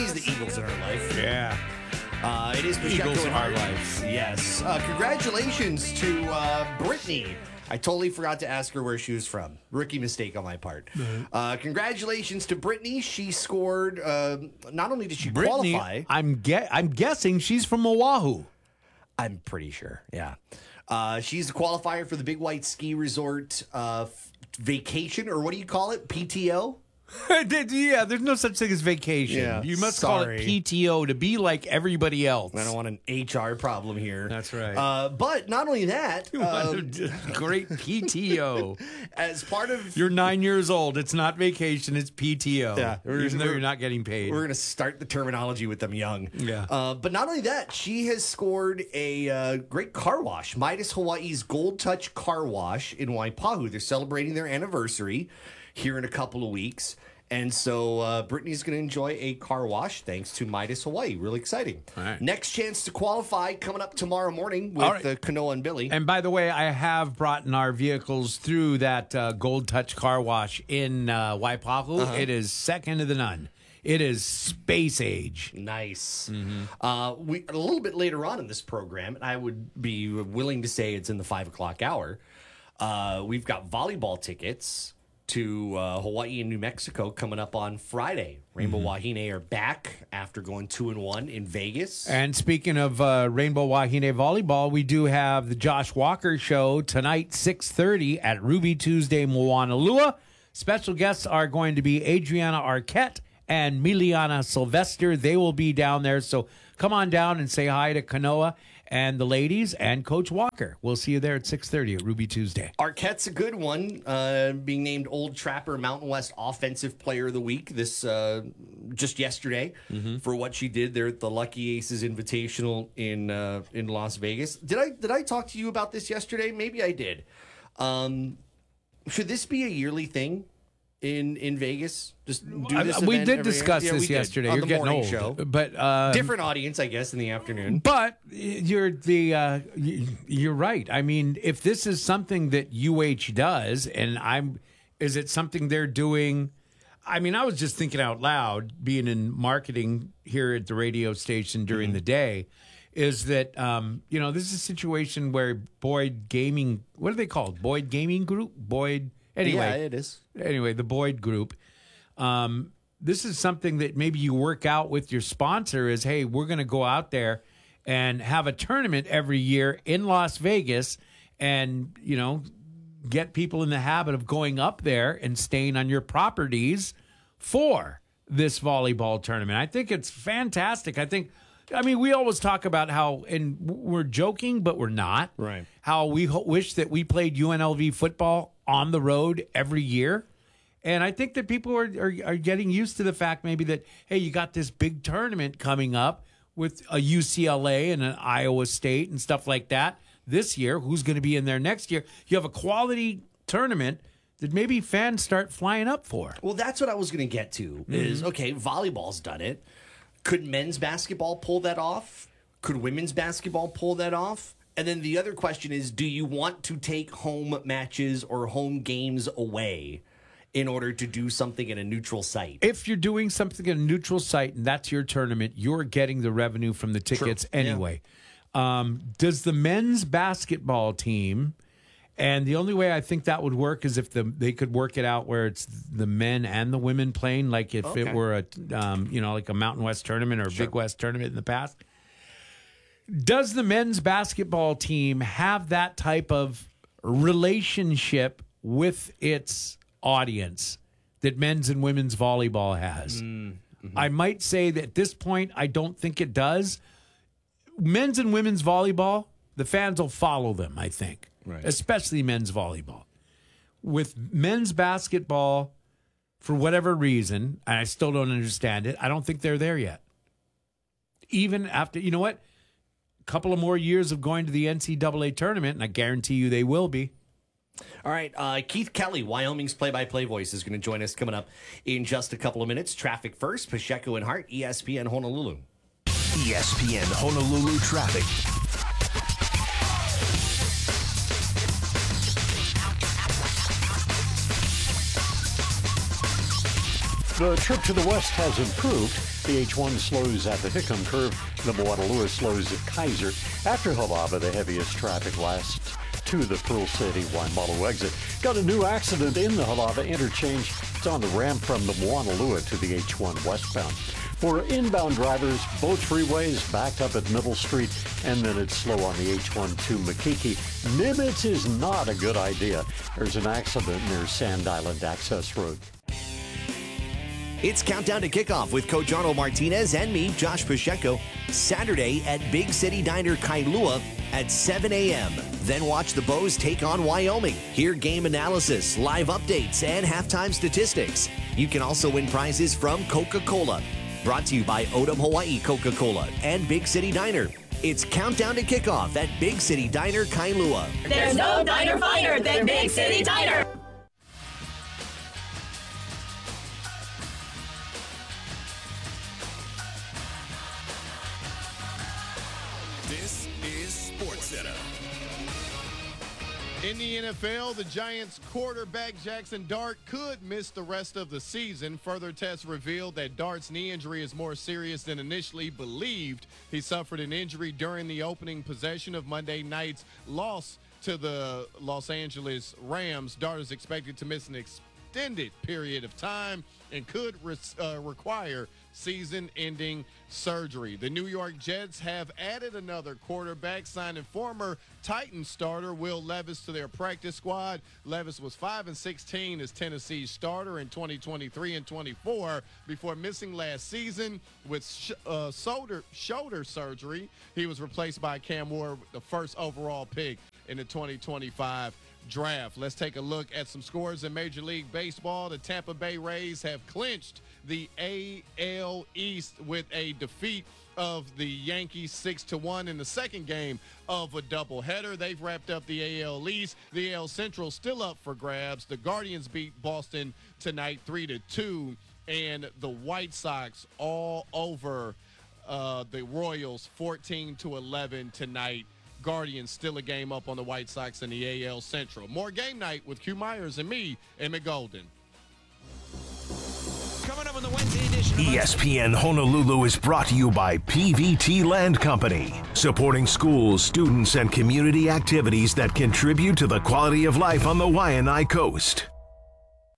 always the Eagles in our life. Yeah. It is Pacheco Eagles and in our Hart. lives. Yes. Congratulations to Brittany. I totally forgot to ask her where she was from. Rookie mistake on my part. Congratulations to Brittany. She scored. Not only did she Brittany, qualify, I'm guessing she's from Oahu. I'm pretty sure. Yeah. She's a qualifier for the Big White Ski Resort vacation, or what do you call it? PTO? Yeah, there's no such thing as vacation. Yeah, You must call it sorry. PTO to be like everybody else. I don't want an HR problem here. That's right. But not only that, Great PTO. as part of You're 9 years old. It's not vacation. It's PTO. Yeah. Even though you're not getting paid. we're going to start the terminology with them young. Yeah. But not only that, she has scored a great car wash. Midas Hawaii's Gold Touch Car Wash in Waipahu. They're celebrating their anniversary here in a couple of weeks. And so Brittany's going to enjoy a car wash thanks to Midas Hawaii. Really exciting. All right. Next chance to qualify coming up tomorrow morning All with right. Kanoa and Billy. And by the way, I have brought in our vehicles through that Gold Touch car wash in Waipahu. It is second to the none. It is space age. Nice. A little bit later on in this program, and I would be willing to say it's in the 5 o'clock hour, we've got volleyball tickets to Hawaii and New Mexico coming up on Friday. Rainbow Wahine are back after going 2-1 in Vegas. And speaking of Rainbow Wahine Volleyball, we do have the Josh Walker Show tonight, 6:30 at Ruby Tuesday, Moanalua. Special guests are going to be Adriana Arquette and Miliana Sylvester. They will be down there, so come on down and say hi to Kanoa and the ladies and Coach Walker. We'll see you there at 6:30 at Ruby Tuesday. Arquette's a good one, being named Old Trapper Mountain West Offensive Player of the Week this just yesterday for what she did there at the Lucky Aces Invitational in Las Vegas. Did I talk to you about this yesterday? Maybe I did. Should this be a yearly thing in Vegas? Just do this. We event did every discuss year? Yeah, this we did, yesterday. on You're the getting morning old, show. but Different audience, I guess, in the afternoon. But you're right. I mean, if this is something that UH does, is it something they're doing? I mean, I was just thinking out loud, being in marketing here at the radio station during the day, is that this is a situation where Boyd Gaming, what are they called? Boyd Gaming Group? Boyd. Anyway, Yeah, it is. Anyway, the Boyd Group. This is something that maybe you work out with your sponsor is, hey, we're going to go out there and have a tournament every year in Las Vegas and, get people in the habit of going up there and staying on your properties for this volleyball tournament. I think it's fantastic. We always talk about how, and we're joking, but we're not. Right. How we wish that we played UNLV football on the road every year. And I think that people are getting used to the fact maybe that, hey, you got this big tournament coming up with a UCLA and an Iowa State and stuff like that this year. Who's going to be in there next year? You have a quality tournament that maybe fans start flying up for. Well, that's what I was going to get to is, okay, volleyball's done it. Could men's basketball pull that off? Could women's basketball pull that off? And then the other question is, do you want to take home matches or home games away in order to do something in a neutral site? If you're doing something in a neutral site and that's your tournament, you're getting the revenue from the tickets anyway. Does the men's basketball team, and the only way I think that would work is if they could work it out where it's the men and the women playing, like if it were a like a Mountain West tournament or a Big West tournament in the past. Does the men's basketball team have that type of relationship with its audience that men's and women's volleyball has? I might say that at this point, I don't think it does. Men's and women's volleyball, the fans will follow them, I think, especially men's volleyball. With men's basketball, for whatever reason, and I still don't understand it, I don't think they're there yet. Even after, you know what? A couple of more years of going to the NCAA tournament, and I guarantee you they will be. All right, Keith Kelly, Wyoming's play-by-play voice, is going to join us coming up in just a couple of minutes. Traffic first, Pacheco and Hart, ESPN Honolulu. ESPN Honolulu traffic. The trip to the west has improved. The H1 slows at the Hickam curve. The Moana-Lua slows at Kaiser. After Halava, the heaviest traffic lasts to the Pearl City Waimalu exit. Got a new accident in the Halava interchange. It's on the ramp from the Moana-Lua to the H1 westbound. For inbound drivers, both freeways backed up at Middle Street, and then it's slow on the H1 to Makiki. Nimitz is not a good idea. There's an accident near Sand Island Access Road. It's Countdown to Kickoff with Coach Arnold Martinez and me, Josh Pacheco, Saturday at Big City Diner Kailua at 7 a.m. Then watch the Bows take on Wyoming. Hear game analysis, live updates, and halftime statistics. You can also win prizes from Coca-Cola. Brought to you by Odom Hawaii Coca-Cola and Big City Diner. It's Countdown to Kickoff at Big City Diner Kailua. There's no diner finer than Big City Diner. This is SportsCenter. In the NFL, the Giants quarterback Jackson Dart could miss the rest of the season. Further tests revealed that Dart's knee injury is more serious than initially believed. He suffered an injury during the opening possession of Monday night's loss to the Los Angeles Rams. Dart is expected to miss an extended period of time and could require season-ending surgery. The New York Jets have added another quarterback, signing former Titans starter Will Levis to their practice squad. Levis was 5-16 as Tennessee's starter in 2023 and 24 before missing last season with shoulder surgery. He was replaced by Cam Ward, the first overall pick in the 2025 draft. Let's take a look at some scores in Major League Baseball. The Tampa Bay Rays have clinched the AL East with a defeat of the Yankees 6-1 in the second game of a doubleheader. They've wrapped up the AL East. The AL Central still up for grabs. The Guardians beat Boston tonight 3-2, and the White Sox all over the Royals 14-11 tonight. Guardians still a game up on the White Sox in the AL Central. More Game Night with Q Myers and me, Emmett Golden. Coming up on the Wednesday edition of ESPN Honolulu is brought to you by PVT Land Company, supporting schools, students, and community activities that contribute to the quality of life on the Waianae Coast.